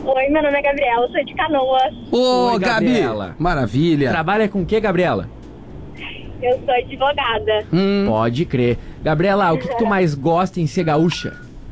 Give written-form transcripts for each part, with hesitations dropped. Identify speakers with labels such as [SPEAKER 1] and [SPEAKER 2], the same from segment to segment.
[SPEAKER 1] Oi, meu nome é Gabriela, sou de Canoas.
[SPEAKER 2] Ô,
[SPEAKER 3] Oi,
[SPEAKER 2] Gabi,
[SPEAKER 3] Gabriela.
[SPEAKER 2] maravilha.
[SPEAKER 3] Trabalha com o que, Gabriela?
[SPEAKER 1] Eu sou advogada.
[SPEAKER 3] Pode crer. Gabriela, o que tu mais gosta em ser gaúcha?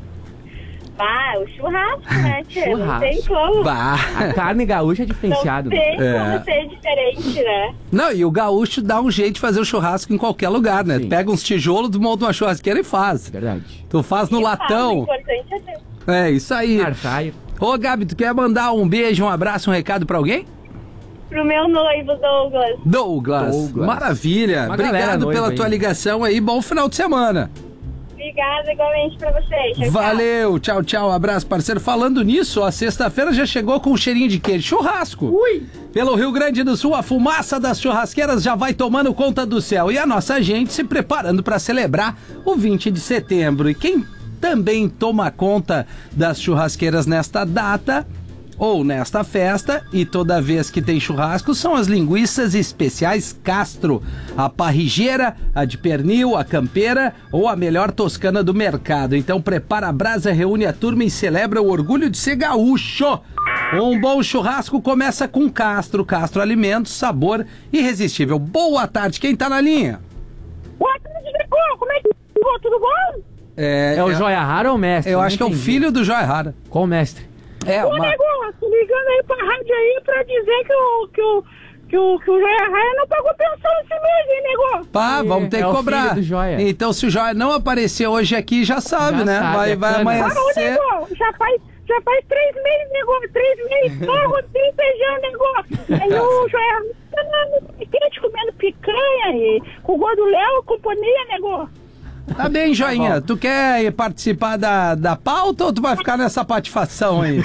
[SPEAKER 1] O churrasco, né, tia? Não tem
[SPEAKER 3] Churrasco.
[SPEAKER 1] como.
[SPEAKER 2] Bah.
[SPEAKER 3] A carne gaúcha é
[SPEAKER 1] Não
[SPEAKER 3] diferenciada.
[SPEAKER 1] tem
[SPEAKER 2] É.
[SPEAKER 1] como ser diferente, né?
[SPEAKER 2] Não, e o gaúcho dá um jeito de fazer o churrasco em qualquer lugar, né?
[SPEAKER 3] Sim.
[SPEAKER 2] Pega uns tijolos, tu monta uma churrasqueira e faz.
[SPEAKER 3] Verdade.
[SPEAKER 2] Tu faz no
[SPEAKER 1] O
[SPEAKER 2] latão.
[SPEAKER 1] importante é ter.
[SPEAKER 2] É, isso aí.
[SPEAKER 3] Air fryer.
[SPEAKER 2] Ô, Gabi, tu quer mandar um beijo, um abraço, um recado pra alguém?
[SPEAKER 1] Pro meu noivo, Douglas.
[SPEAKER 2] Douglas. Maravilha.
[SPEAKER 3] Uma galera
[SPEAKER 2] Obrigado
[SPEAKER 3] noiva
[SPEAKER 2] pela
[SPEAKER 3] aí,
[SPEAKER 2] tua
[SPEAKER 3] né?
[SPEAKER 2] ligação aí. Bom final de semana.
[SPEAKER 1] Obrigada igualmente pra vocês. Tchau, tchau.
[SPEAKER 2] Valeu, tchau, tchau, abraço, parceiro. Falando nisso, a sexta-feira já chegou com um cheirinho de queijo. Churrasco.
[SPEAKER 3] Ui!
[SPEAKER 2] Pelo Rio Grande do Sul, a fumaça das churrasqueiras já vai tomando conta do céu. E a nossa gente se preparando para celebrar o 20 de setembro. E quem também toma conta das churrasqueiras nesta data ou nesta festa, e toda vez que tem churrasco, são as linguiças especiais Castro, a parrigeira, a de pernil, a campeira ou a melhor toscana do mercado. Então prepara a brasa, reúne a turma e celebra o orgulho de ser gaúcho. Um bom churrasco começa com Castro. Castro Alimentos, sabor irresistível. Boa tarde, quem tá na linha?
[SPEAKER 1] Boa tarde, Decor. Como é que ficou? Tudo bom?
[SPEAKER 3] É o Joia Rara ou o mestre?
[SPEAKER 2] Eu
[SPEAKER 3] Não
[SPEAKER 2] acho que é o
[SPEAKER 3] entendi.
[SPEAKER 2] filho do Joia Rara.
[SPEAKER 3] Qual o mestre?
[SPEAKER 2] É,
[SPEAKER 1] Ô,
[SPEAKER 2] uma...
[SPEAKER 1] negócio, ligando aí pra rádio aí pra dizer que o Joia Raia não pagou pensão esse mês, hein, negócio?
[SPEAKER 2] Pá, vamos ter
[SPEAKER 3] É
[SPEAKER 2] que
[SPEAKER 3] o
[SPEAKER 2] cobrar.
[SPEAKER 3] filho do Joia.
[SPEAKER 2] Então, se o Joia não aparecer hoje aqui, já sabe,
[SPEAKER 3] Já
[SPEAKER 2] né?
[SPEAKER 3] sabe,
[SPEAKER 2] vai
[SPEAKER 3] é cana.
[SPEAKER 1] Ô,
[SPEAKER 2] amanhecer.
[SPEAKER 1] negócio, já faz 3 meses, negócio, 3 meses, só rodinho feijão, negócio. Aí o Joia Raia tá quente comendo picanha e com o gordo Léo, companhia, negócio.
[SPEAKER 2] Tá bem, Joinha. Tu quer participar da pauta ou tu vai ficar nessa patifação aí?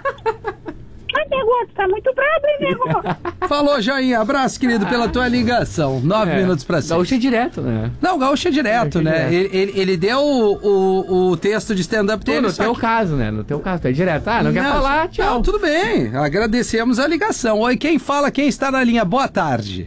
[SPEAKER 1] Ai, negócio, tá muito brabo, hein, negócio?
[SPEAKER 2] Falou, Joinha. Abraço, querido, pela tua ligação. 9 minutos pra 6.
[SPEAKER 3] Gaúcha é direto, né?
[SPEAKER 2] Não, Gaúcho é direto,
[SPEAKER 3] Gaúcho é
[SPEAKER 2] né? Ele deu o texto de stand-up
[SPEAKER 3] Tu,
[SPEAKER 2] dele.
[SPEAKER 3] no
[SPEAKER 2] só
[SPEAKER 3] teu
[SPEAKER 2] que-
[SPEAKER 3] caso, né? No teu caso, tu é direto. Ah, não quer falar? Tchau.
[SPEAKER 2] Não, tudo bem. Agradecemos a ligação. Oi, quem fala? Quem está na linha? Boa tarde.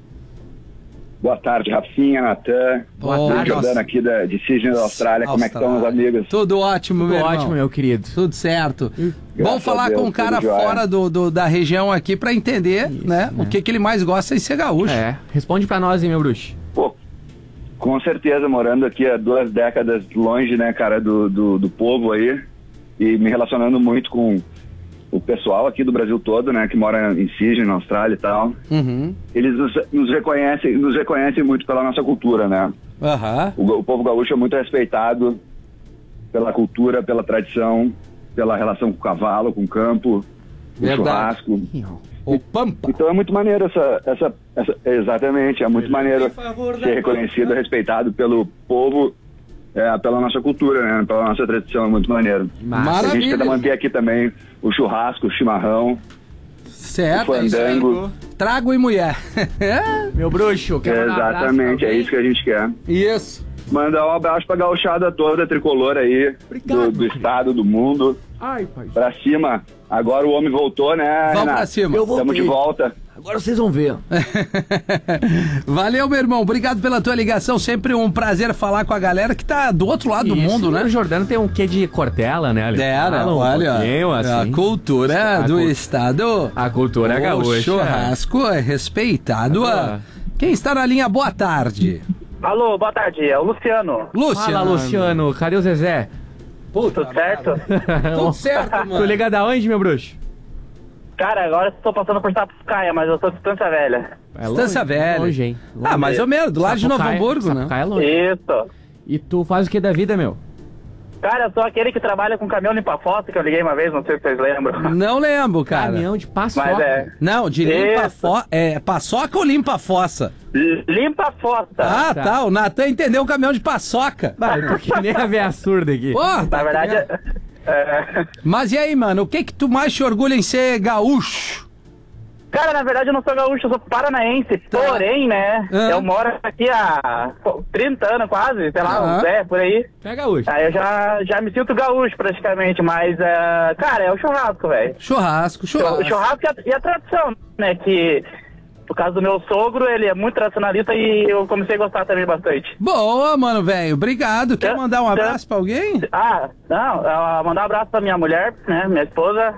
[SPEAKER 4] Boa tarde, Rafinha, Natan.
[SPEAKER 2] Boa tarde.
[SPEAKER 4] Jordana aqui de Sydney, da Austrália. Como é que estão os amigos?
[SPEAKER 2] Tudo ótimo,
[SPEAKER 3] Tudo
[SPEAKER 2] meu irmão.
[SPEAKER 3] ótimo, meu querido.
[SPEAKER 2] Tudo certo. Bom
[SPEAKER 4] Graças
[SPEAKER 2] falar
[SPEAKER 4] a Deus,
[SPEAKER 2] com um cara
[SPEAKER 4] tudo jóia.
[SPEAKER 2] fora da região aqui pra entender,
[SPEAKER 3] Isso,
[SPEAKER 2] né,
[SPEAKER 3] né?
[SPEAKER 2] o que ele mais gosta em ser gaúcho.
[SPEAKER 3] É, responde pra nós, hein, meu bruxo.
[SPEAKER 4] Pô, com certeza, morando aqui há 2 décadas longe, né, cara, do povo aí, e me relacionando muito com o pessoal aqui do Brasil todo, né, que mora em Sydney, na Austrália e tal.
[SPEAKER 2] Uhum.
[SPEAKER 4] Eles nos reconhecem muito pela nossa cultura, né?
[SPEAKER 2] Aham.
[SPEAKER 4] O povo gaúcho é muito respeitado pela cultura, pela tradição, pela relação com o cavalo, com o campo, com o
[SPEAKER 2] Verdade.
[SPEAKER 4] churrasco.
[SPEAKER 2] O Pampa.
[SPEAKER 4] Então é muito maneiro essa exatamente, é muito maneiro ser reconhecido, respeitado pelo povo, pela nossa cultura, né? Pela nossa tradição, é muito maneiro.
[SPEAKER 2] Maravilha.
[SPEAKER 4] A gente tenta manter aqui também o churrasco, o chimarrão,
[SPEAKER 2] Certo,
[SPEAKER 4] o
[SPEAKER 2] é isso aí.
[SPEAKER 4] fandango.
[SPEAKER 2] Trago e mulher.
[SPEAKER 3] Meu bruxo, quer mandar um abraço pra
[SPEAKER 4] Exatamente, é
[SPEAKER 3] alguém?
[SPEAKER 4] isso que a gente quer.
[SPEAKER 2] Isso.
[SPEAKER 4] Mandar um abraço pra gauchada toda, tricolor aí,
[SPEAKER 3] Obrigado,
[SPEAKER 4] do estado, do mundo.
[SPEAKER 3] Ai, pai.
[SPEAKER 4] Pra cima, agora o homem voltou, né,
[SPEAKER 2] Vamos
[SPEAKER 4] Renato?
[SPEAKER 2] pra cima.
[SPEAKER 4] Estamos de volta.
[SPEAKER 3] Agora vocês vão ver.
[SPEAKER 2] Valeu, meu irmão. Obrigado pela tua ligação. Sempre um prazer falar com a galera que tá do outro lado do mundo, né?
[SPEAKER 3] O Jordano tem um quê de Cortella, né? Ele fala um
[SPEAKER 2] olha,
[SPEAKER 3] pouquinho, assim.
[SPEAKER 2] a cultura do estado.
[SPEAKER 3] A cultura
[SPEAKER 2] O
[SPEAKER 3] gaúcha.
[SPEAKER 2] churrasco é respeitado.
[SPEAKER 3] Agora.
[SPEAKER 2] Quem está na linha, boa tarde.
[SPEAKER 5] Alô, boa tarde, é o Luciano.
[SPEAKER 3] Fala, Luciano. Cadê o Zezé?
[SPEAKER 5] Tudo certo?
[SPEAKER 2] Tudo certo, mano.
[SPEAKER 3] Tu liga da onde, meu bruxo?
[SPEAKER 5] Cara, agora eu tô passando por Sapucaia, mas eu sou de Distância Velha.
[SPEAKER 3] É
[SPEAKER 2] Distância Velha.
[SPEAKER 3] Longe, hein?
[SPEAKER 2] Ah, mais ou menos, do lado de Novo Hamburgo, né?
[SPEAKER 3] Sapucaia é longe.
[SPEAKER 5] Isso.
[SPEAKER 3] E tu faz o que da vida, meu?
[SPEAKER 5] Cara, eu sou aquele que trabalha com caminhão limpa-fossa, que eu liguei uma vez, não sei se vocês lembram.
[SPEAKER 2] Não lembro, cara.
[SPEAKER 3] Caminhão de paçoca.
[SPEAKER 5] Mas é.
[SPEAKER 2] Não, de limpa
[SPEAKER 5] Isso.
[SPEAKER 2] paçoca ou limpa fossa?
[SPEAKER 5] Limpa-fossa.
[SPEAKER 2] Ah,
[SPEAKER 3] tá.
[SPEAKER 2] tá. O Natan entendeu o caminhão de paçoca.
[SPEAKER 3] Vai, porque nem a véia surda aqui.
[SPEAKER 2] Pô,
[SPEAKER 5] Na
[SPEAKER 2] tá
[SPEAKER 5] verdade,
[SPEAKER 2] entendendo? Mas e aí, mano, o que tu mais te orgulha em ser gaúcho?
[SPEAKER 5] cara, na verdade eu não sou gaúcho, eu sou paranaense.
[SPEAKER 2] Tá.
[SPEAKER 5] Porém, né,
[SPEAKER 2] Ah.
[SPEAKER 5] eu moro aqui há 30 anos quase, sei lá,
[SPEAKER 2] Ah.
[SPEAKER 5] por aí.
[SPEAKER 3] Tu é gaúcho.
[SPEAKER 5] Aí eu já me sinto gaúcho praticamente, mas, cara, é o churrasco, velho.
[SPEAKER 2] Churrasco.
[SPEAKER 5] O churrasco e a tradição, né? Que, por causo do meu sogro, ele é muito tradicionalista e eu comecei a gostar também bastante.
[SPEAKER 2] Boa, mano, velho. Obrigado. Quer mandar um abraço pra alguém?
[SPEAKER 5] Não, mandar um abraço pra minha mulher, né? Minha esposa,